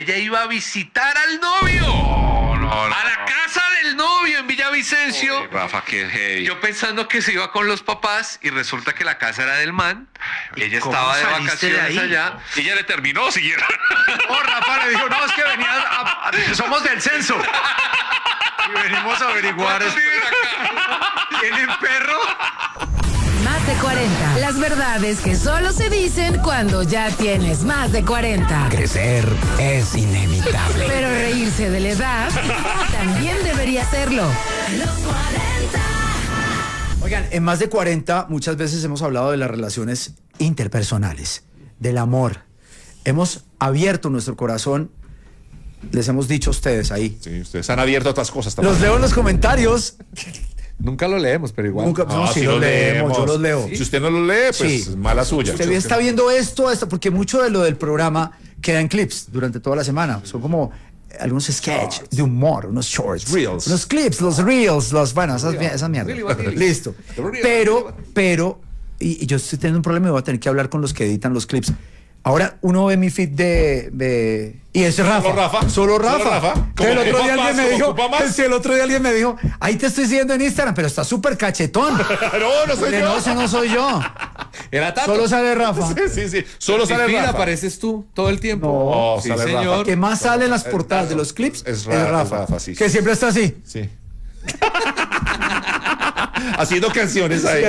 ella iba a visitar al novio. A la casa del novio en Villavicencio. Uy, Rafa, qué heavy. Yo pensando que se iba con los papás y resulta que la casa era del man. Ella ¿Cómo estaba de saliste de vacaciones ahí? allá. Y ella le terminó siguiendo. Oh, Rafa le dijo, no, es que venía somos del censo. Y venimos a averiguar. ¿Tienen perro? Más de 40. Las verdades que solo se dicen cuando ya tienes más de 40. Crecer es inevitable. Pero reírse de la edad también debería serlo. Los 40. Oigan, en Más de 40 muchas veces hemos hablado de las relaciones interpersonales, del amor. Hemos abierto nuestro corazón, les hemos dicho a ustedes ahí. Sí, ustedes han abierto otras cosas también. Los leo en los comentarios. Nunca lo leemos, pero igual. Nunca, no, sí los leemos, yo los leo. Si usted no lo lee, pues Sí. mala suya. Usted está viendo esto, porque mucho de lo del programa queda en clips durante toda la semana. Son como algunos sketches de humor, unos shorts, Reels. unos clips, los reels, bueno, esas mierdas. Listo. Pero, y yo estoy teniendo un problema y voy a tener que hablar con los que editan los clips. Ahora uno ve mi feed y es Rafa. Solo Rafa. Como El otro ocupa día alguien más, me como dijo, ocupa más. sí, el otro día alguien me dijo, ahí te estoy siguiendo en Instagram, pero está súper cachetón. No soy yo. No, ese no soy yo. Era Tato. Solo sale Rafa. Sí. Solo En sale mi feed Rafa. apareces tú todo el tiempo. No, sí, sale Rafa. señor. Que más sale en las portadas de los clips es es Rafa, Rafa, sí. que siempre está así. Sí. Haciendo canciones ahí.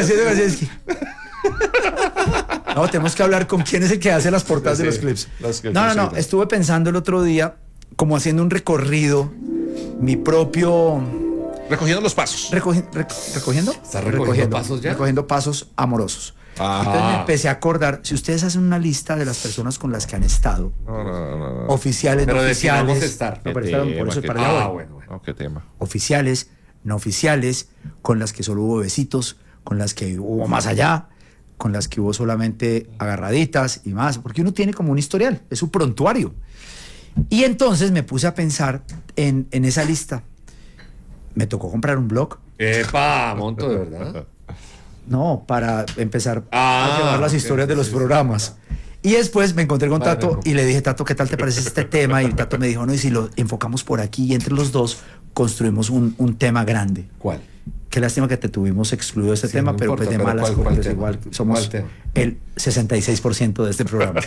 No, tenemos que hablar con quién es el que hace las portadas Sí, de los clips. los clips, No. sí. Estuve pensando el otro día, como haciendo un recorrido, mi propio. Recogiendo los pasos. ¿Recogiendo? ¿Estás recogiendo pasos ya? Recogiendo pasos amorosos. Ajá. Entonces me empecé a acordar, si ustedes hacen una lista de las personas con las que han estado, No. oficiales, Pero no definamos oficiales. estar. No, pero Qué espérame, por tema, eso qué para allá tema. voy. Bueno. No, qué tema. Oficiales, no oficiales, con las que solo hubo besitos, con las que hubo más allá, con las que hubo solamente agarraditas y más, porque uno tiene como un historial, es su prontuario. Y entonces me puse a pensar en esa lista. Me tocó comprar un blog, Epa, monto, de verdad. no, para empezar a llevar las ok, historias de los sí. programas. Y después me encontré con Vale, Tato Marco. y le dije, Tato, ¿qué tal te parece este tema? Y Tato me dijo, no, y si lo enfocamos por aquí y entre los dos construimos un tema grande. ¿Cuál? Qué lástima que te tuvimos excluido de este Sí, tema, no pero importa, pues de pero malas, ¿cuál porque pues tema? igual somos ¿Cuál tema? el 66% de este programa.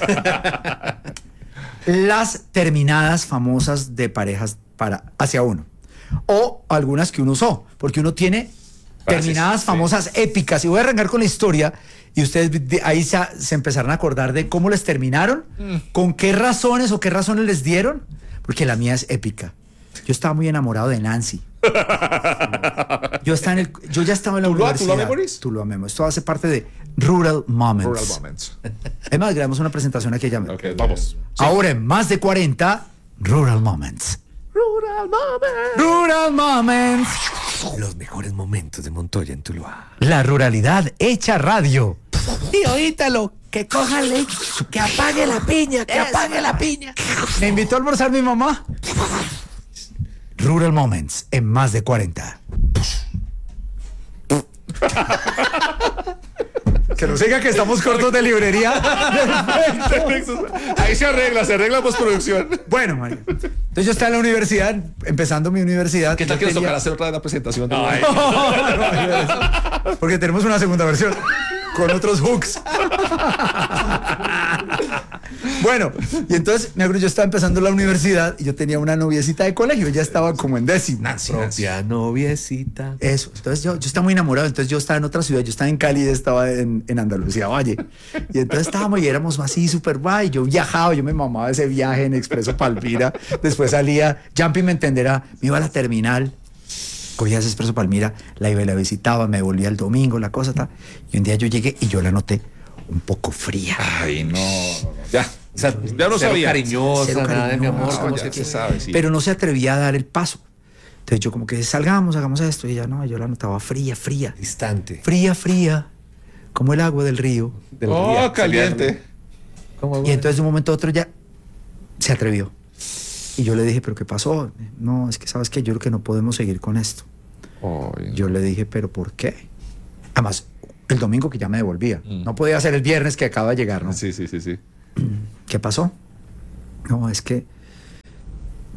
Las terminadas famosas de parejas hacia uno. O algunas que uno usó, porque uno tiene terminadas sí. famosas épicas. Y voy a arrancar con la historia y ustedes ahí se empezaron a acordar de cómo les terminaron, con qué razones o qué razones les dieron, porque la mía es épica. Yo estaba muy enamorado de Nancy. Yo ya estaba en la ¿Tuluá universidad. Memories? Tuluá Memories. Esto hace parte de Rural Moments. Rural Moments. Es más, grabamos una presentación aquella. Ok, vamos. Ahora en Más de 40, Rural Moments. Rural Moments. Los mejores momentos de Montoya en Tuluá. La ruralidad hecha radio. Y oítalo, que cójale, que apague la piña, que apague la piña. Me invitó a almorzar mi mamá. Rural Moments en Más de 40. Que nos diga que estamos cortos de librería. Ahí se arregla postproducción. Bueno, María. Entonces yo estaba en la universidad, empezando mi universidad. ¿Qué tal Yo que nos tenía- tocará hacer otra vez la presentación? Porque tenemos una segunda versión con otros hooks. Bueno, y entonces me acuerdo, yo estaba empezando la universidad y yo tenía una noviecita de colegio, ella estaba como en décimo. Propia noviecita. Eso, entonces yo estaba muy enamorado, entonces yo estaba en otra ciudad, yo estaba en Cali, ella estaba en Andalucía Valle. Y entonces estábamos y éramos así súper guay, yo viajaba, yo me mamaba ese viaje en Expreso Palmira, después salía, Jumpy me entenderá, me iba a la terminal, cogía ese Expreso Palmira, la iba y la visitaba, me volvía el domingo, la cosa tal, y un día yo llegué y yo la noté un poco fría. Ay, no. Ya. O sea, ya no Cero sabía. cariñosa, Cero nada de mi amor. cariñosa, ¿Cómo ya se se sabe, sí. Pero no se atrevía a dar el paso. Entonces yo como que salgamos, hagamos esto, y ella no, yo la notaba fría, Distante. fría, como el agua del río. Del Oh, día. caliente. ¿Cómo, Y entonces de un momento a otro ya se atrevió. Y yo le dije, ¿pero qué pasó? No, es que sabes que yo creo que no podemos seguir con esto. Ay, Yo le dije, ¿pero por qué? Además, el domingo que ya me devolvía. No podía ser el viernes que acaba de llegar, ¿no? sí. ¿Qué pasó? No, es que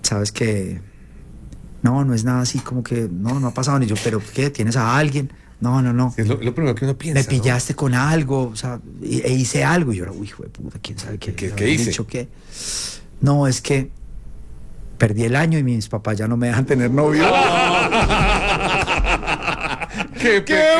sabes que no es nada así como que no ha pasado ni yo, pero ¿qué? ¿Tienes a alguien? No. Es lo primero que uno piensa. Me pillaste con algo, o sea, e hice algo. Y yo era, uy, hijo de puta, quién sabe qué hice? Dicho qué. No, es que perdí el año y mis papás ya no me dejan tener novio. ¡Qué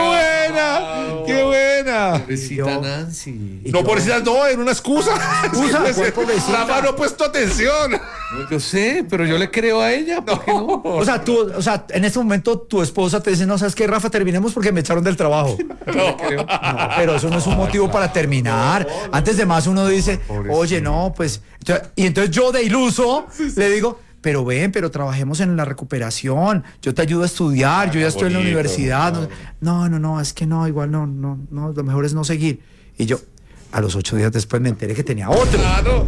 buena! ¡Qué buena! Pobrecita Nancy. Y No, yo- pobrecita, no, era una excusa. ¿Excusa? ¿Cuál pobrecita? La mano ha puesto atención. Yo sé, pero yo le creo a ella. ¿Por qué no? O sea, en este momento tu esposa te dice, no, ¿sabes qué, Rafa? Terminemos porque me echaron del trabajo. No, pero eso no es un motivo para terminar. Antes de más uno dice, oye, no, pues... Y entonces yo de iluso le digo, pero trabajemos en la recuperación. Yo te ayudo a estudiar, yo ya estoy en la bonito, universidad. No, es que no, igual no, lo mejor es no seguir. Y yo, a los 8 días después me enteré que tenía otro.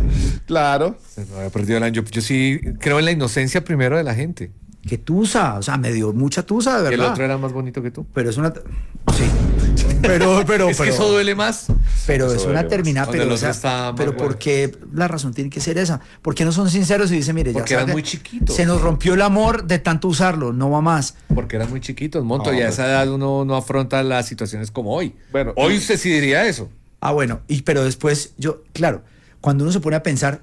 Claro. Se me había perdido el año. Yo sí creo en la inocencia primero de la gente. Qué tusa, o sea, me dio mucha tusa, de Que verdad. el otro era más bonito que tú. Pero es una... Sí. Pero Es que eso duele más. Pero es Eso una duele más. terminada, Cuando pero, el otro está más pero bueno. ¿por qué la razón tiene que ser esa? ¿Por qué no son sinceros y dicen, mire, Porque ya eran sabe, muy chiquitos. se nos rompió el amor de tanto usarlo, no va más? Porque eran muy chiquitos, Monto. No, y a pues. esa edad uno no afronta las situaciones como hoy. Bueno, Hoy usted sí diría eso. Ah, bueno, pero después yo, claro, cuando uno se pone a pensar,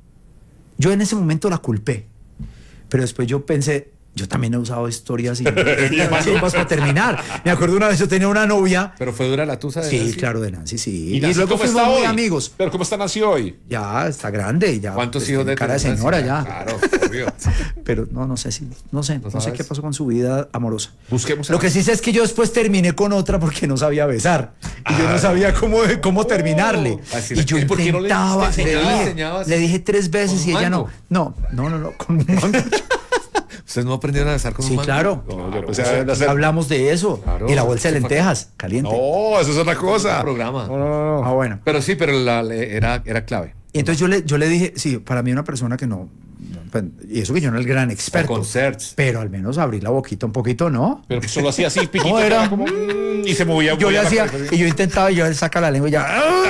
yo en ese momento la culpé, pero después yo pensé, yo también he usado historias y más para terminar. Me acuerdo una vez yo tenía una novia. Pero fue dura la tusa de Sí, Nancy. claro, de Nancy, sí. ¿Y Nancy luego cómo fuimos está muy hoy? amigos. Pero ¿cómo está Nancy hoy? Ya está grande, ya. ¿Cuántos pues, hijos tiene de cara de Nancy? señora ya. Claro, obvio. Pero no sé no sé sabes? qué pasó con su vida amorosa. Busquemos a Lo que sí sé es que yo después terminé con otra porque no sabía besar. Y yo no sabía cómo terminarle. Así Y yo ¿y por qué no le intentaba, enseñabas? le dije 3 veces ¿Con y ella mango? no, con un mango. ¿Ustedes no aprendieron a besar con Sí, un mango? claro. No, yo pensé en hacer- Hablamos de eso. Claro. Y la bolsa de Eso fue- lentejas, caliente. No, eso es otra cosa. Un programa. No. Ah, bueno. Pero sí, pero era clave. Y entonces yo le dije, sí, para mí una persona que no, pues, y eso que yo no era el gran experto, con certs. pero al menos abrir la boquita un poquito, ¿no? Pero solo hacía así, piquito. No, era- como, y se movía. Yo le movía la hacía, cabeza. y yo intentaba, y yo él saca la lengua y ya.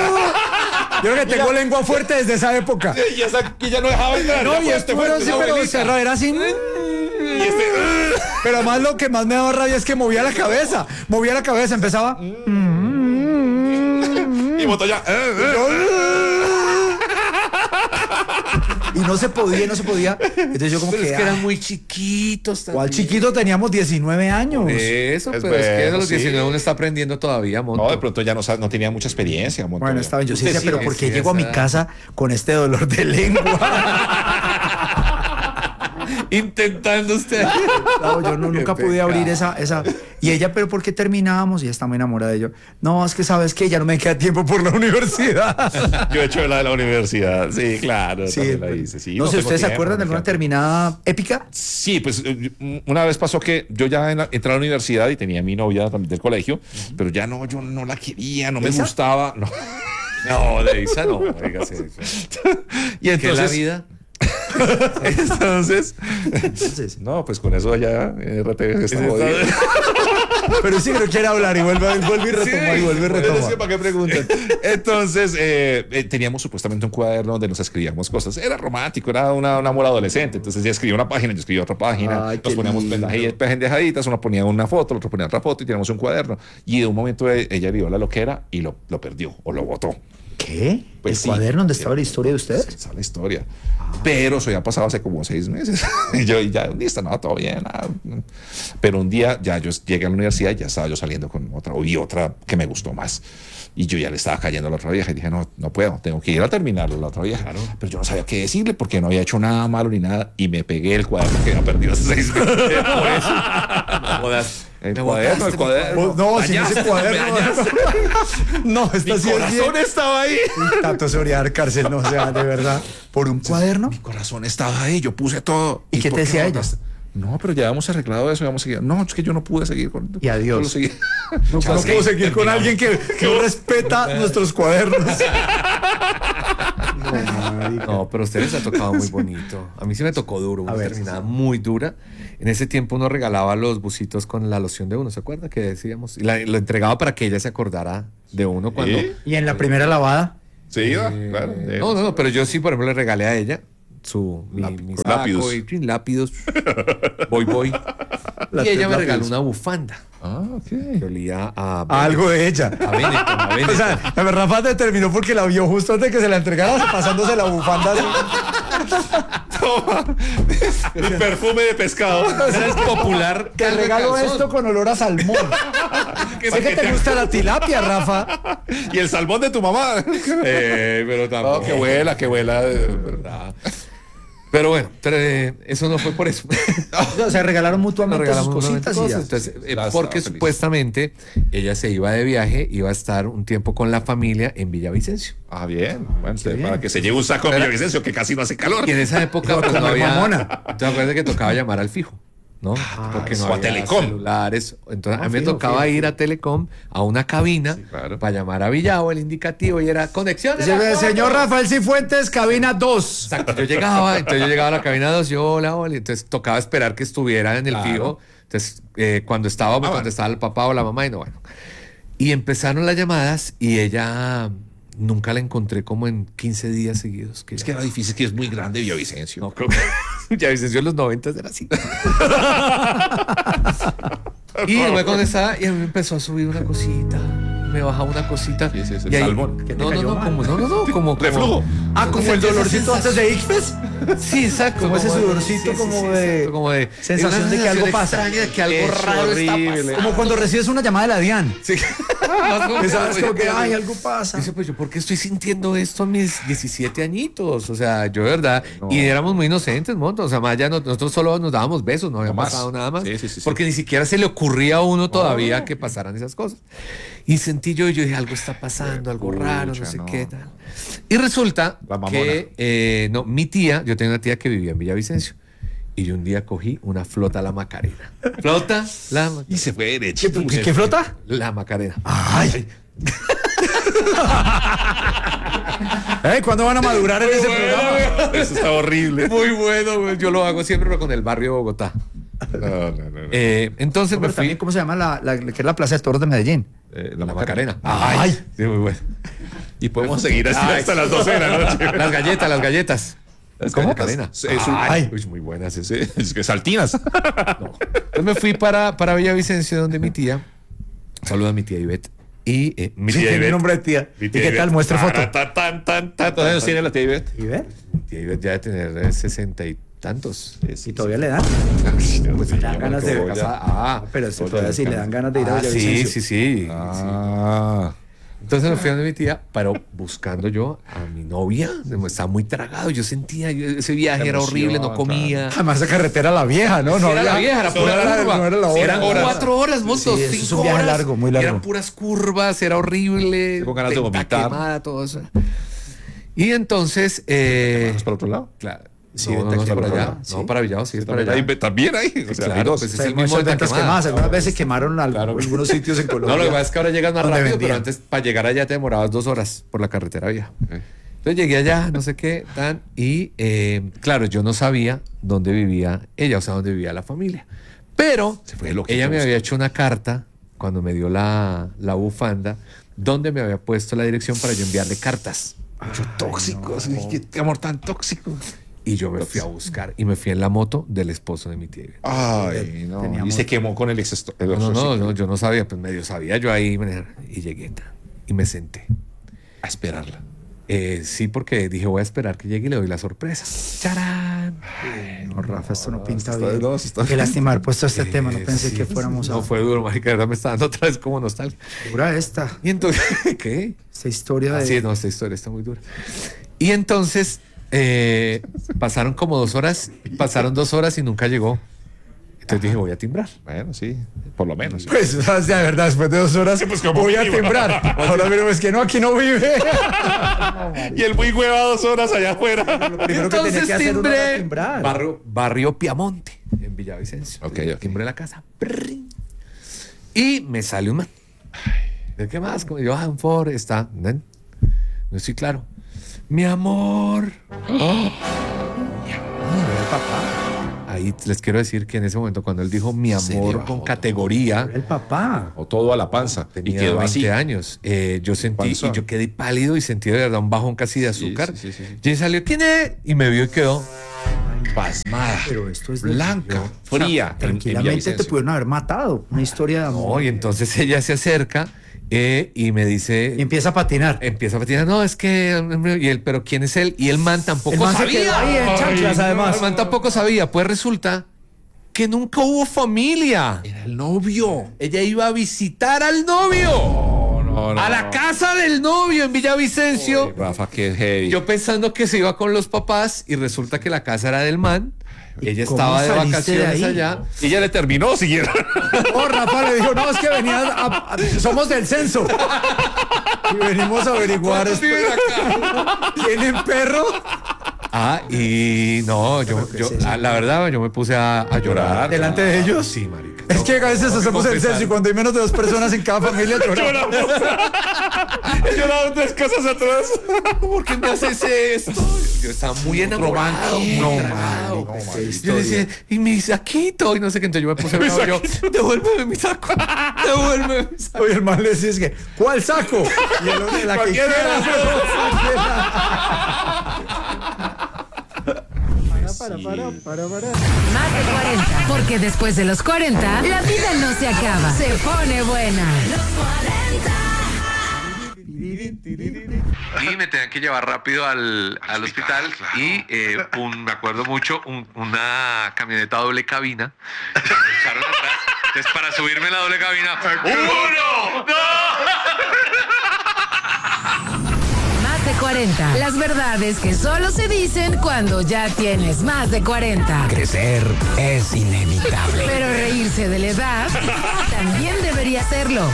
Yo creo que tengo lengua fuerte desde esa época. Y ya no dejaba entrar. No, ya y fuerte, esto fuerte, era así, la pero abuelita. cerrado, era así. Y este, Pero además lo que más me daba rabia es que movía la cabeza. Movía la cabeza, empezaba. y Montoya. Y no se podía. Entonces yo como Pero que. es que eran ah, muy chiquitos también. ¿cuál chiquito? Teníamos 19 años. Eso, Es pero es que bueno, a los sí. 19 uno está aprendiendo todavía, Monto. No, de pronto ya no tenía mucha experiencia. Montoya. Bueno, estaba bien. Yo sí Usted decía, sí, pero que ¿por qué sí, llego a mi esa- casa con este dolor de lengua? Intentando usted. Claro, yo nunca pude abrir esa. Y ella, pero ¿por qué terminábamos? Y ella está muy enamorada de ello. No, es que sabes que ya no me queda tiempo por la universidad. Yo he hecho la de la universidad. Sí, claro. Sí, también la hice. Sí, no sé, tengo ¿ustedes se tiempo, acuerdan de me alguna encanta. terminada épica? Sí, pues una vez pasó que yo ya entré a la universidad y tenía a mi novia también del colegio, pero ya no, yo no la quería, no me ¿Esa? gustaba. No. No, de Isa no, dígase eso. Y ¿Qué es la entonces, vida? Entonces, no, pues con eso ya RT está jodido. pero sí que no quiere hablar y vuelve y retoma, y vuelve y retoma. ¿Para qué preguntan? Entonces, teníamos supuestamente un cuaderno donde nos escribíamos cosas. Era romántico, era un amor adolescente. Entonces ella escribía una página, yo escribía otra página. Ay, qué Nos poníamos lindo. pendejaditas, uno ponía una foto, el otro ponía otra foto y teníamos un cuaderno. Y de un momento ella vio la loquera y lo perdió o lo botó. ¿Qué? Pues ¿El sí. cuaderno donde estaba la historia de ustedes? Esa es la historia. Pero eso ya pasado hace como 6 meses. Y yo ya, listo, no, todo bien. Nada. Pero un día ya yo llegué a la universidad y ya estaba yo saliendo con otra, y otra que me gustó más. Y yo ya le estaba cayendo a la otra vieja y dije, no puedo, tengo que ir a terminar la otra vieja. Pero yo no sabía qué decirle porque no había hecho nada malo ni nada. Y me pegué el cuaderno que había perdido hace 6 meses. Por eso. No jodas. El Me cuaderno, el botaste, cuaderno. No, sin ese cuaderno. No, esta sí es bien. Corazón estaba ahí. Tanto se debería dar cárcel, no, o sea, de verdad. ¿Por un cuaderno? Mi corazón estaba ahí, yo puse todo. ¿Y qué por te decía lo ella? botaste? No, pero ya hemos arreglado eso, ya hemos seguido. No, es que yo no pude seguir con. Y adiós. No, lo seguí. No puedo seguir con alguien que respeta nuestros cuadernos. No, pero a ustedes les ha tocado muy bonito. A mí sí me tocó duro, una A ver. terminada muy dura. En ese tiempo uno regalaba los busitos con la loción de uno, ¿se acuerda? Que decíamos. Y lo entregaba para que ella se acordara de uno cuando. ¿Sí? Y en la primera lavada. Sí, claro. No, pero yo sí, por ejemplo, le regalé a ella mi con saco lápidos. y lápidos. Voy. Y ella me regaló una bufanda Ah, que ok. olía a Algo de ella. A Benetton, a O Benetton. sea, Rafa determinó porque la vio justo antes de que se la entregara, pasándose la bufanda así. Mi perfume de pescado. Esa es popular. Te caldo de regalo calzón. esto con olor a salmón. Sé que te gusta la tilapia, Rafa. Y el salmón de tu mamá. Pero tampoco. Oh, que vuela, que vuela. ¿Verdad? Pero bueno, eso no fue por eso. O sea, regalaron Nos mutuamente sus regalamos cositas y ya. Entonces, Ya porque estaba feliz. supuestamente ella se iba de viaje, iba a estar un tiempo con la familia en Villavicencio. Ah, bien. Bueno, para que se lleve un saco de Villavicencio que casi no hace calor. Y en esa época pues, no comer había. mamona. ¿Te acuerdas que tocaba llamar al fijo? ¿No? Porque no o a había Telecom. celulares. Entonces a mí me fijo, tocaba fijo, ir a Telecom, a una cabina, claro. para llamar a Villavo, el indicativo, y era conexión. de la Dice, cuatro. señor Rafael Cifuentes, cabina 2. Exacto, yo llegaba a la cabina 2, yo, hola, entonces tocaba esperar que estuviera en el Claro. fijo. Entonces, cuando estaba, me bueno. contestaba el papá o la mamá, y no, bueno. Y empezaron las llamadas, y ella nunca la encontré como en 15 días seguidos. Es que era difícil, que es muy grande Villavicencio. No, creo que Villavicencio en los 90 era así. Y me contestaba, y a mí me empezó a subir una cosita. Me bajaba una cosita. Sí, sí, sí, y ahí- salmón. ¿Qué te No, cayó mal? como Reflujo. Ah, como el dolorcito antes de ICFES. Sí, exacto. Como ese de- sudorcito como de- exacto, como de sensación una de que algo sensación pasa. extraña, de que algo Es raro está horrible. pasando. Como cuando recibes una llamada de la DIAN. Sí. Más o menos, ¿Sabes? Como que, sí. ay, algo pasa. Dice, pues yo, ¿por qué estoy sintiendo esto a mis 17 añitos? O sea, yo de verdad, y éramos muy inocentes, monto. O sea, más allá nosotros solo nos dábamos besos, no había No más. pasado nada más. Sí, sí, sí, sí. Porque ni siquiera se le ocurría a uno todavía que pasaran esas cosas. Y sentí yo dije, algo está pasando, algo raro, no Pucha, sé no. qué tal. Y resulta La mamona. que, no, mi tía, yo tenía una tía que vivía en Villavicencio. Y yo un día cogí una flota a la Macarena. ¿Flota? Y se fue derechito. ¿Qué flota? La Macarena. Ay. ¿Cuándo van a madurar en ese programa? Eso está horrible. Muy bueno, güey. Yo lo hago siempre pero con el barrio de Bogotá. No. Entonces me Pero fui. también, ¿cómo se llama que es la Plaza de Toros de Medellín? La Macarena. Ay. Sí, muy bueno. Y podemos seguir así hasta las 12 de la noche. Las galletas. ¿Cómo? Macarena. Ay. Uy, muy buenas. Sí, es que saltinas. Entonces me fui para Villavicencio, donde mi tía. Saluda a mi tía Ivette. Y mi tía Tiene Ivette. nombre de tía. ¿Y qué tal? Muestre foto. ¿Cuántos años tiene la tía Ivette? ¿Y ver? Mi tía Ivette ya debe tener 60 y tantos. ¿Y todavía le dan? Pues le dan ganas de... Pero todavía sí le dan ganas de ir a sí, Villavicencio. sí. Ah. Entonces me fui a donde mi tía, pero buscando yo a mi novia. Estaba muy tragado. Yo sentía, ese viaje era horrible, no comía. Además, esa carretera la vieja, ¿no? Sí, era la vieja, era pura curva. No era la hora. Eran 4 horas, mozo, Sí, eso es 5 un viaje horas. largo, muy largo. Eran puras curvas, era horrible. Con ganas de tenta vomitar. quemada, todo eso. Y entonces, ¿Vamos para otro lado? claro. Sí, no, vente no, aquí para para allá. acá, sí. No, para Villavo, sí, es para allá. También ahí. O sea, Claro, hay dos. pues es Hay el mismo muchas de ventas Taquemada. quemadas. Algunas veces quemaron Claro. algunos sitios en Colombia. No, lo que pasa es que ahora llegas más donde rápido, pero vendían. antes para llegar allá te demorabas 2 horas por la carretera vieja. Entonces llegué allá, no sé qué, y claro, yo no sabía dónde vivía ella, o sea, dónde vivía la familia. Pero Se fue loquito ella me buscar. había hecho una carta cuando me dio la bufanda, donde me había puesto la dirección para yo enviarle cartas. Tóxico. Qué amor tan tóxico. Y yo me fui a buscar, y me fui en la moto del esposo de mi tía. Ay, no. Teníamos- Y se quemó con el exceso. No, yo no sabía, pues medio sabía yo ahí, y llegué, y me senté. A esperarla. Sí, porque dije, voy a esperar que llegue y le doy la sorpresa. ¡Charán! No, Rafa, esto no pinta está- bien. no, está- Qué lástima haber puesto este tema. No pensé Sí, que fuéramos a... No fue duro, marica, de verdad me está dando otra vez como nostalgia. Dura esta. Y entonces, ¿qué? Esta historia de... Sí, no, esta historia está muy dura. Y entonces, pasaron como 2 horas, pasaron 2 horas y nunca llegó. Entonces dije, voy a timbrar. Bueno, sí. Por lo menos. Pues, o sea, de verdad, después de 2 horas voy a timbrar. Ahora miro, es que no, aquí no vive. Y el muy hueva 2 horas allá afuera. Primero que tenía Entonces que hacer uno era timbré timbrar. barrio Piamonte, en Villavicencio. Ok. Timbré la casa. Prrrin. Y me sale un man. ¿De qué más? Como yo, un Ford, está. No estoy claro. Mi amor. Ahí ahí les quiero decir que en ese momento, cuando él dijo mi Se le amor bajó con todo. categoría, El papá. O todo a la panza. Y tenía quedó 20 así. años. Yo sentí, Panzón. y yo quedé pálido y sentí de verdad un bajón casi de azúcar. sí. Y él salió, ¿quién es? Y me vio y quedó. Pasmada. Pero esto es blanca, yo- fría. en Tranquilamente te Villavicencio. pudieron haber matado. Una historia de amor. No, y entonces ella se acerca y me dice, Y empieza a patinar. empieza a patinar, no, es que, y él, pero ¿quién es él? Y el man tampoco El man se sabía. quedó ahí en chanclas, además. El man tampoco sabía. Pues resulta que nunca hubo familia. Era el novio. Ella iba a visitar al novio. No, A la casa del novio en Villavicencio. Uy, Rafa, qué heavy. Yo pensando que se iba con los papás y resulta que la casa era del man. Ella cómo estaba de saliste de vacaciones ahí? allá. Y ella le terminó, siguieron. Oh, Rafa le dijo, no, es que somos del censo. Y venimos a averiguar esto. ¿Tienen perro? Ah, y no, la verdad, yo me puse a llorar. ¿Delante de ellos? Sí, marica. Es que a veces hacemos el censo y cuando hay menos de 2 personas en cada familia lloramos. He llorado 3 casas atrás. ¿Por qué me haces esto? Yo estaba muy enamorado. Muy enamorado. Yo le decía, y mi saquito, y no sé qué, entonces yo me puse bravo, yo, devuélveme mi saco, devuélveme mi saco. Oye, el man le decía, es que, ¿cuál saco? Y el otro, la que Cualquiera. Para. Más de 40. Porque después de los 40, la vida no se acaba. Se pone buena. Y me tenían que llevar rápido al hospital y me acuerdo mucho, una camioneta doble cabina. Me echaron atrás. Entonces, para subirme en la doble cabina, ¡uno! Más de 40. Las verdades que solo se dicen cuando ya tienes más de 40. Crecer es inevitable. Pero reírse de la edad también debería hacerlo.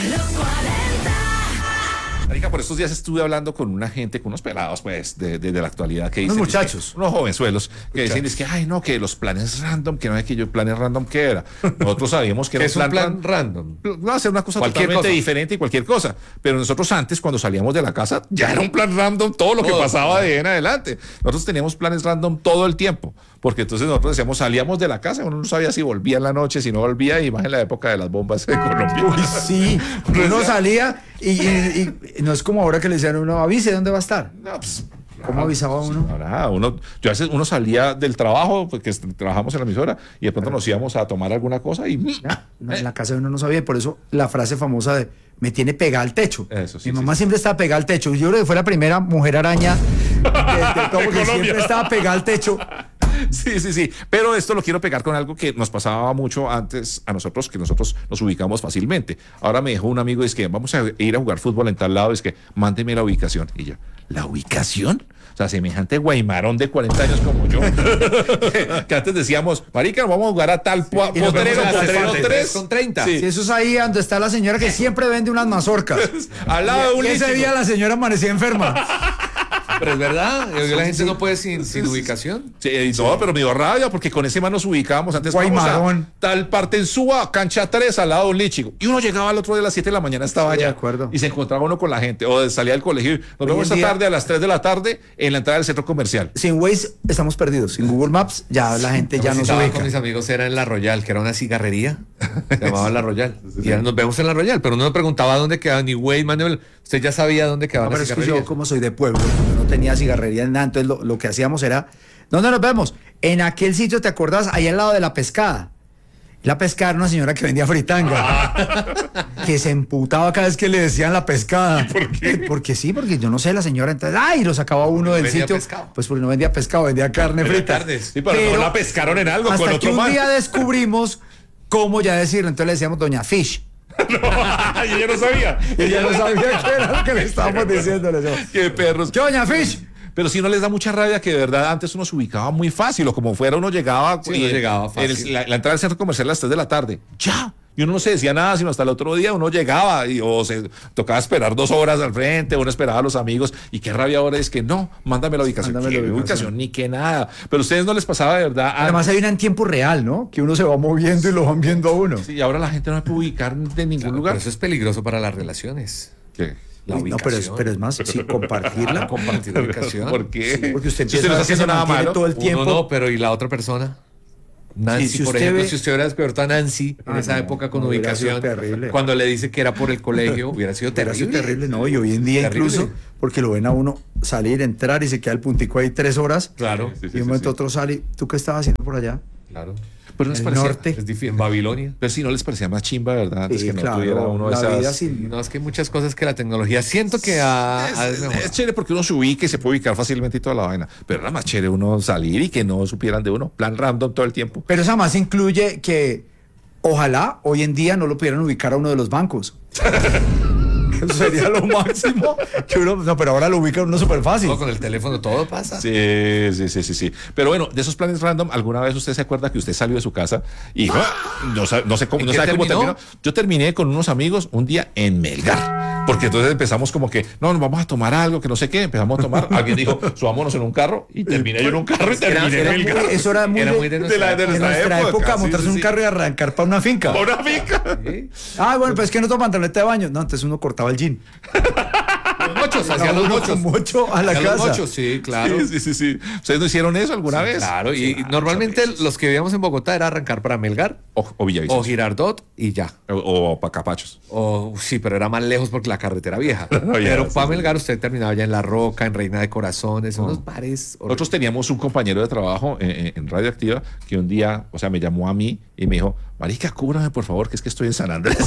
Marica, por estos días estuve hablando con una gente, con unos pelados, pues, de la actualidad que dicen. Unos muchachos. Unos jovenzuelos que dicen, es que, ay, no, que los planes random, que no hay que yo, planes random, ¿qué era? Nosotros sabíamos que era Es un plan random. No, hacer una cosa Cualquier totalmente cosa. diferente y cualquier cosa. Pero nosotros antes, cuando salíamos de la casa, ya era un plan random todo lo que Todo. pasaba de ahí en adelante. Nosotros teníamos planes random todo el tiempo. Porque entonces nosotros decíamos, salíamos de la casa, uno no sabía si volvía en la noche, si no volvía, y más en la época de las bombas en Colombia. Uy, sí. Uno salía y no es como ahora que le decían a uno, avise dónde va a estar. No, pues, ¿Cómo avisaba uno? no, nada, yo a veces uno salía del trabajo, porque trabajamos en la emisora, y de pronto nos íbamos a tomar alguna cosa y No, en la casa de uno no sabía, y por eso la frase famosa de me tiene pegada al techo. Eso, sí, Mi sí, mamá sí. siempre estaba pegada al techo. Yo creo que fue la primera mujer araña como que Colombia. siempre estaba pegada al techo. Sí. Pero esto lo quiero pegar con algo que nos pasaba mucho antes a nosotros, que nosotros nos ubicamos fácilmente. Ahora me dejó un amigo y es que vamos a ir a jugar fútbol en tal lado, es que mándeme la ubicación. Y yo, ¿la ubicación? O sea, semejante guaymarón de 40 años como yo. Que antes decíamos, marica, vamos a jugar a tal y nos vemos potrero, en la potrero 63 3 con 30. Sí. Si eso es ahí donde está la señora que siempre vende unas mazorcas. Al lado de un Y ese líchigo. día la señora amanecía enferma. Pero es verdad, la gente no puede sin ubicación. Sí, no, pero me dio rabia porque con ese man nos ubicábamos antes. Vamos a Guaymarón. tal parte en Suba, cancha 3, al lado de un líchigo. Y uno llegaba al otro día a las 7 de la mañana, estaba Sí, de allá. acuerdo. Y se encontraba uno con la gente. O salía del colegio. Nos vemos en esta día- tarde a las 3 de la tarde en la entrada del centro comercial. Sin Waze estamos perdidos. Sin Google Maps ya la gente ya no se Estaba ubica. con mis amigos, era en La Royal, que era una cigarrería. Se llamaba La Royal. Y nos vemos en La Royal, pero uno no preguntaba dónde quedaba, ni güey, Manuel. Usted ya sabía dónde quedaba No, la pero es que cigarrería. yo, como soy de pueblo, yo no tenía cigarrería en nada, entonces lo que hacíamos era, ¿dónde nos vemos? En aquel sitio, ¿te acordás? Ahí al lado de la pescada. La pescada era una señora que vendía fritanga. Que se emputaba cada vez que le decían la pescada. ¿Por qué? Porque sí, porque yo no sé, la señora, entonces, ¡ay! Lo sacaba uno del vendía sitio. pescado. Pues porque no vendía pescado, vendía carne frita. carnes. Sí, pero no la pescaron en algo hasta con que otro un man. día descubrimos cómo ya decirlo. Entonces le decíamos Doña Fish. Y ella no sabía. Y ella no sabía qué era lo que le estábamos diciendo. Le decíamos, Qué perros. ¿qué Doña Fish? Pero sí no les da mucha rabia que de verdad antes uno se ubicaba muy fácil, o como fuera uno llegaba, Sí, uno llegaba en fácil. la entrada del centro comercial a las 3 de la tarde. ¡Ya! Y uno no se decía nada, sino hasta el otro día uno llegaba o se tocaba esperar 2 horas al frente, uno esperaba a los amigos. Y qué rabia ahora es que no, mándame la ubicación. Mándame la ¿Qué ubicación? Ni que nada. Pero a ustedes no les pasaba de verdad. Además hay una en tiempo real, ¿no? Que uno se va moviendo y lo van viendo a uno. Sí, y ahora la gente no se puede ubicar de ningún lugar. Pero eso es peligroso para las relaciones. ¿Qué? La Uy, no, ubicación. pero es más, sí, compartirla. Compartir la ubicación. ¿Por qué? Porque usted Si empieza no a está haciendo se nada mantiene malo. todo el tiempo. Uno no, pero ¿y la otra persona? Nancy, Sí, si por usted ejemplo, ve- si usted hubiera descubierto a Nancy en Ah, esa no, época con no, hubiera ubicación, sido terrible. cuando le dice que era por el colegio, hubiera sido Hubiera terrible. sido terrible, no, y hoy en día Terrible. incluso, porque lo ven a uno salir, entrar y se queda el puntico ahí 3 horas, Claro, Sí, y sí, de un momento sí. a otro sale, ¿tú qué estabas haciendo por allá? claro. Pero les El parecía, norte. Es difícil. En Babilonia. pero si no les parecía más chimba, ¿verdad? Antes Sí, que no claro, tuviera uno de la esas. vida sin- No, es que hay muchas cosas que la tecnología siento que ha Es mejorado. chévere porque uno se ubica y se puede ubicar fácilmente y toda la vaina. Pero era más chévere uno salir y que no supieran de uno. Plan random todo el tiempo. Pero eso además incluye que ojalá hoy en día no lo pudieran ubicar a uno de los bancos. Eso sería lo máximo. Que uno, no, pero ahora lo ubica uno súper fácil. No, con el teléfono todo pasa. Sí. Pero bueno, de esos planes random, ¿alguna vez usted se acuerda que usted salió de su casa y no sé cómo, ¿En no qué sabe cómo terminó? terminó? Yo terminé con unos amigos un día en Melgar. Porque entonces empezamos como que, no, nos vamos a tomar algo, que no sé qué, empezamos a tomar. Alguien dijo, subámonos en un carro y terminé yo en un carro y terminé en Melgar. Eso era muy, Era muy de de nuestra nuestra época, sí, montarse sí, un sí. carro y arrancar para una finca. Por una finca. ¿Sí? Ah, bueno, pues es que no tengo pantaloneta de baño. No, entonces uno cortaba el jean. Los mochos, hacia los Uno mochos. con mocho a la Hacia casa. los mochos, sí, claro. Sí. ¿Ustedes no hicieron eso alguna vez? Claro, y normalmente los que vivíamos en Bogotá era arrancar para Melgar O Villavicencio. o Girardot y ya. O Pacapachos. O sí, pero era más lejos porque la carretera vieja. Ya, Pero sí, para sí. Melgar usted terminaba ya en La Roca, en Reina de Corazones, unos bares. Nosotros teníamos un compañero de trabajo en Radioactiva que un día, o sea, me llamó a mí y me dijo, marica, cúbrame por favor, que es que estoy en San Andrés.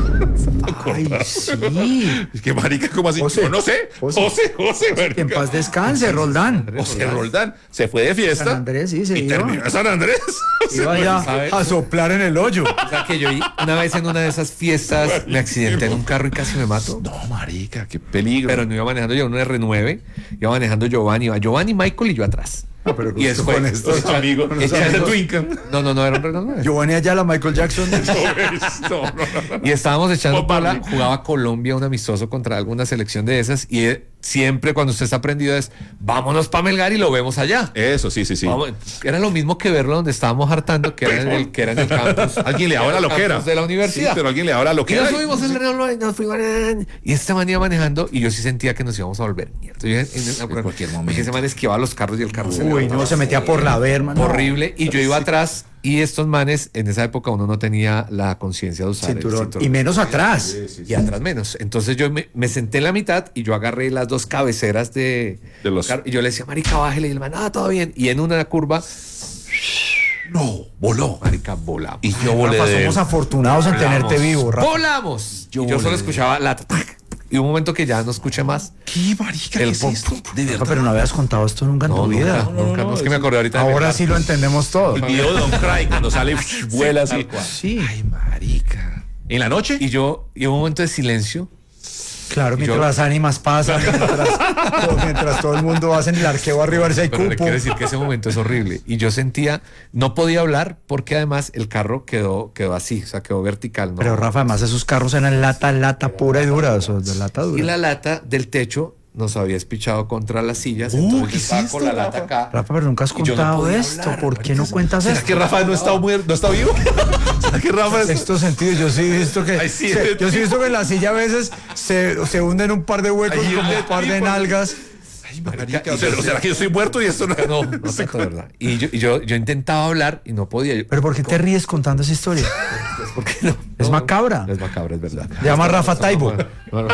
Ay, sí. Es que marica, ¿cómo así? José. Yo no sé. José, marica. Que en paz descanse, Roldán. José Roldán se fue de fiesta. San Andrés, sí, se y iba. terminó en San Andrés. Iba ya ¿sabe? a soplar en el hoyo. O sea que yo una vez en una de esas fiestas me accidenté en un carro y casi me mato. No, marica, qué peligro. Pero no iba manejando yo en un R9, iba manejando Giovanni, iba Giovanni, Michael y yo atrás. Ah, pero Y después con estos amigos, echando- Twincan. No, era un R9. Giovanni Ayala, Michael Jackson. No. Y estábamos echando Bob bola, Marley. jugaba Colombia un amistoso contra alguna selección de esas y siempre cuando usted está aprendido es vámonos para Melgar y lo vemos allá. Eso, sí. Vamos, era lo mismo que verlo donde estábamos hartando, que era en el campus. Alguien le habla lo que era. De la universidad. Sí, pero alguien le habla lo Y que nos era. subimos el reloj, nos fuimos, y este man iba manejando y yo sí sentía que nos íbamos a volver mierda. Yo en cualquier momento. porque ese man esquivaba los carros y el carro se Uy, levantaba. no, se metía por la verma. no. Horrible. Y yo iba atrás y estos manes, en esa época uno no tenía la conciencia de usar el Cinturón. cinturón. Y menos atrás. Y atrás menos. Entonces yo me senté en la mitad y yo agarré las dos cabeceras de los- carro, y yo le decía, marica, bájele. Y el man, todo bien. Y en una curva, No, voló. marica, volamos. Y yo volé Rafa, de somos afortunados en tenerte vivo, Rafa. ¡Volamos! Y yo solo escuchaba la tac. Y un momento que ya no escuché más. ¿Qué marica? El ¿Qué es pop. esto? De Rafa, verdad. pero no habías contado esto nunca en tu vida. Nunca, no, es que me acordé ahorita. de Ahora Melgar. sí lo entendemos todo. El video de Don Cry cuando sale vuela así. tal cual. Sí, Ay, marica. ¿En la noche? Y un momento de silencio. claro, mientras yo- las ánimas pasan, mientras todo el mundo hace el arqueo arriba de ese Pero le cupo. quiero decir que ese momento es horrible. Y yo sentía, no podía hablar porque además el carro quedó así, o sea, quedó vertical. ¿no? Pero Rafa, además esos carros eran lata pura y dura, o de lata Y dura. la lata del techo nos había espichado contra las sillas. ¿qué Entonces yo es estaba esto, con la lata Rafa? acá. Rafa, pero nunca has Y yo no contado podía esto. hablar, ¿Por qué no cuentas ¿Será esto? que Rafa no está vivo? ¿Será que Rafa es... Sexto sentido, yo sí he visto que Ay, sí, yo sí he visto que en la silla a veces se hunden un par de huecos Ay, como el un par de tipo. nalgas. Ay, marica. O será que yo estoy muerto y esto no... No, tanto, ¿verdad? Y yo intentaba hablar y no podía. Pero ¿por qué te ríes contando esa historia? ¿Por qué no? Es macabra. Es macabra, es verdad. Se llama Rafa Taibo. Bueno.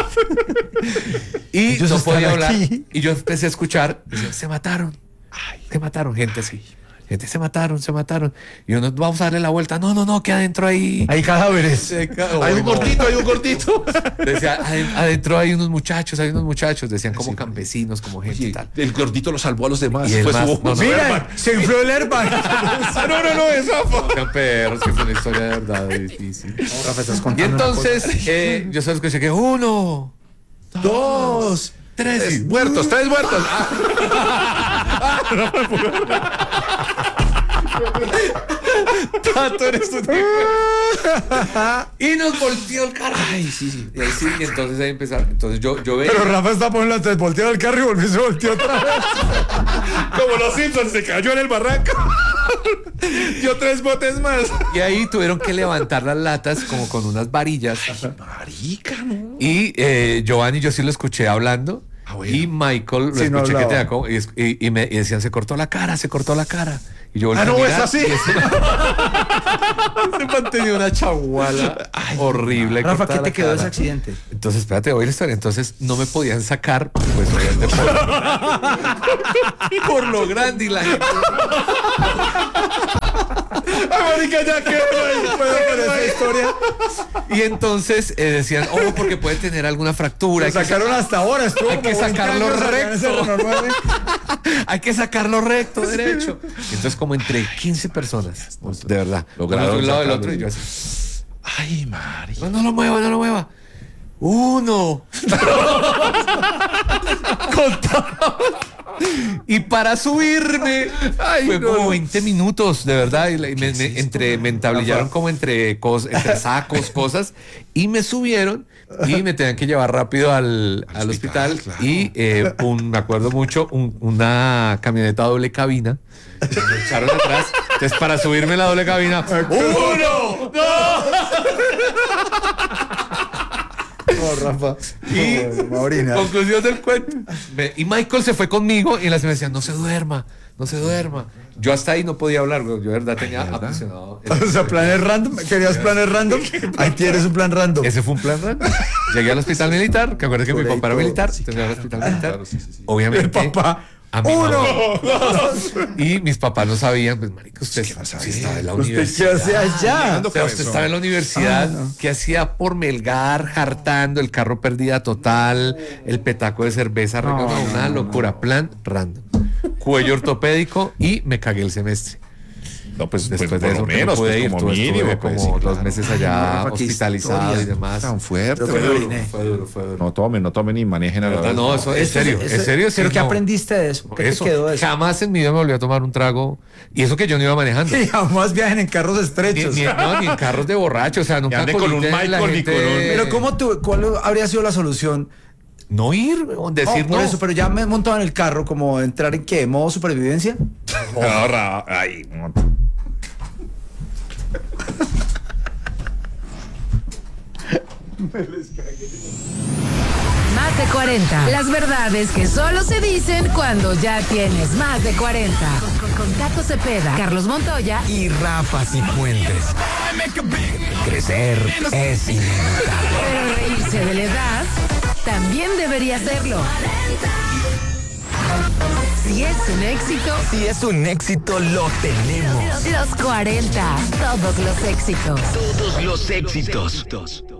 Y Ellos no están podía hablar. aquí. Y yo empecé a escuchar. Decían, se mataron. Se mataron, gente así. Gente, se mataron. Y yo, no, vamos a darle la vuelta. No, que adentro hay. Hay cadáveres. Hay un cortito. Decía, adentro hay unos muchachos. Decían como campesinos, como gente y Oye, tal. el gordito lo salvó a los demás. Y el Fue más- su... no, no, Mira, se infló el airbag. no, es Rafa. Sean perros, que fue una historia de verdad difícil. Rafa, estás Y contando una entonces, yo solo escuché que 1, 2, 3. Muertos, 3 muertos. Tato, eres un y nos volteó el carro. Ay, sí. Y ahí sí, y entonces ahí empezaron. Entonces yo veía. Pero Rafa está poniendo las tres volteadas el carro y volvió, se volteó otra vez. Como los Simpsons, se cayó en el barranco. Dio 3 botes más. Y ahí tuvieron que levantar las latas como con unas varillas. Marica, no. Y Giovanni, yo sí lo escuché hablando. Ah, bueno. Y Michael lo Sí, no escuché que hablaba. tenía como. Y me decían, se cortó la cara. Y yo volteé Ah, a no, mirar, es así. y ese man tenía una chaguala horrible. Rafa, cortada ¿qué te la quedó de ese cara. accidente? Entonces, espérate, voy a la historia. Entonces, no me podían sacar, pues, obviamente, por lo grande y la gente. Marica, ya que puedo con esa historia. Y entonces decían, porque puede tener alguna fractura. Lo sacaron hasta ahora, estuvo hay como que 20 sacarlo años acá en ese recto. Renault 9. Hay que sacarlo recto, derecho. Y entonces, como entre 15 personas, de verdad, Lograron uno de un lado del sacarlo. otro, y yo así, Ay, Mari. no lo mueva, no lo mueva. Uno. Y para subirme fue como 20 minutos, de verdad. Y me entablillaron como entre sacos, cosas. Y me subieron y me tenían que llevar rápido al hospital. claro. Y me acuerdo mucho, una camioneta doble cabina. Me echaron atrás. Entonces, para subirme en la doble cabina, ¡uno! No, Rafa. Y Maurina. conclusión del cuento. Y Michael se fue conmigo y en la semana decía, no se duerma. Yo hasta ahí no podía hablar, güey. Yo de verdad tenía apasionado. O sea, planes random. ¿Querías planes random? Ahí tienes un plan random. Ese fue un plan random. Llegué al hospital militar, que acuerdas que mi papá era militar. Sí, Llegué al hospital militar. claro, sí. Obviamente. El papá. a mi ¡Uno! mamá. Y mis papás no sabían, pues, marica, usted ¿Qué vas a sí ver? estaba en la ¿Usted qué universidad. hace allá? O sea, usted estaba en la universidad, ¿qué hacía por Melgar, jartando, el carro pérdida total, el petaco de cerveza, una locura, plan random. Cuello ortopédico y me cagué el semestre. No, pues Después por de lo eso menos, no pude pues, ir, como mínimo, estuve pues, como sí, 2 claro. meses allá Rafa, qué hospitalizado historia. y demás. Tan fuerte. Lo que ¿verdad? me oriné. Fue duro. No tomen ni manejen a la ¿Verdad? No, eso es serio, es serio. ¿Pero sí, qué no. aprendiste de eso? ¿Qué Eso, te quedó de eso? jamás en mi vida me volví a tomar un trago. Y eso que yo no iba manejando. Y jamás viajen en carros Ni, estrechos. ni en carros de borracho, o sea, nunca ande con un colité en la Michael ni gente- con un- Pero ¿cuál habría sido la solución? No ir, decir Por no. eso, pero ya me he montado en el carro, como entrar en qué, modo supervivencia. Ay, no. Más de 40. Las verdades que solo se dicen cuando ya tienes más de 40. Con Caco Cepeda, Carlos Montoya y Y Rafa Cifuentes. Crecer es inevitable. pero reírse de la edad también debería serlo. Si es un éxito, Si es un éxito, lo tenemos. los 40. Todos los éxitos. Todos los éxitos.